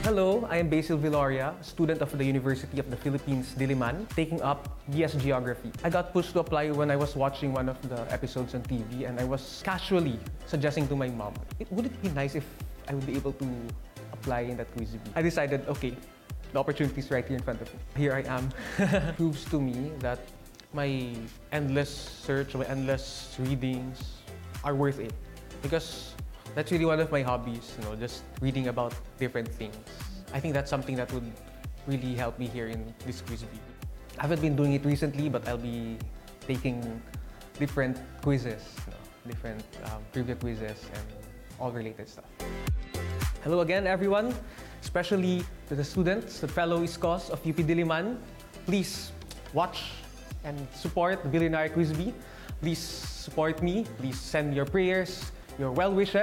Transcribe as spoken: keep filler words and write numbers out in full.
Hello, I am Basil Villoria, student of the University of the Philippines, Diliman, taking up B S Geography. I got pushed to apply when I was watching one of the episodes on T V, and I was casually suggesting to my mom, it, would it be nice if I would be able to apply in that quiz bee? I decided, okay, the opportunity is right here in front of me. Here I am. Proves to me that my endless search, my endless readings are worth it. Because that's really one of my hobbies, you know, just reading about different things. I think that's something that would really help me here in this quiz bee. I haven't been doing it recently, but I'll be taking different quizzes, you know, different um, trivia quizzes and all related stuff. Hello again, everyone, especially to the students, the fellow ISCOs of U P Diliman. Please watch and support the Billionaire Quiz Bee. Please support me. Please send your prayers, your well wishes